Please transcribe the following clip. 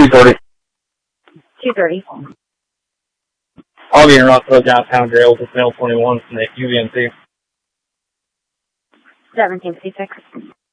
2:40. 2:30. I'll be in Rockville downtown jail with mail 21 from the UVMC. 1756.